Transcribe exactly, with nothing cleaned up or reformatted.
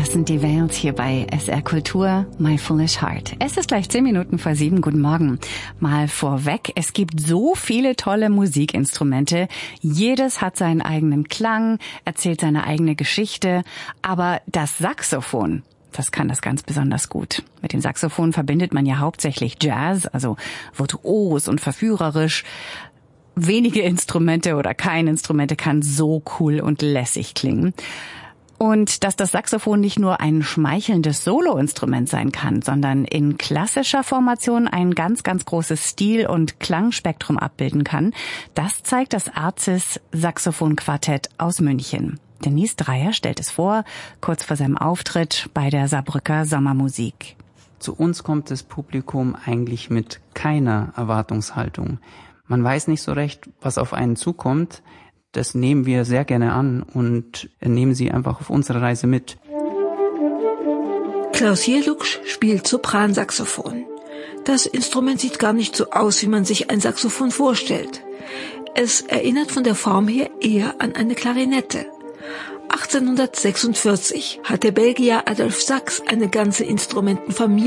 Das sind die Veils hier bei S R Kultur, My Foolish Heart. Es ist gleich zehn Minuten vor sieben. Guten Morgen. Mal vorweg, es gibt so viele tolle Musikinstrumente. Jedes hat seinen eigenen Klang, erzählt seine eigene Geschichte. Aber das Saxophon, das kann das ganz besonders gut. Mit dem Saxophon verbindet man ja hauptsächlich Jazz, also virtuos und verführerisch. Wenige Instrumente oder kein Instrumente kann so cool und lässig klingen. Und dass das Saxophon nicht nur ein schmeichelndes Soloinstrument sein kann, sondern in klassischer Formation ein ganz, ganz großes Stil- und Klangspektrum abbilden kann, das zeigt das Arzys Saxophonquartett aus München. Denise Dreyer stellt es vor, kurz vor seinem Auftritt bei der Saarbrücker Sommermusik. Zu uns kommt das Publikum eigentlich mit keiner Erwartungshaltung. Man weiß nicht so recht, was auf einen zukommt. Das nehmen wir sehr gerne an und nehmen sie einfach auf unsere Reise mit. Klaus Jeluksch spielt Sopransaxophon. Das Instrument sieht gar nicht so aus, wie man sich ein Saxophon vorstellt. Es erinnert von der Form her eher an eine Klarinette. achtzehnhundertsechsundvierzig hat der Belgier Adolphe Sax eine ganze Instrumentenfamilie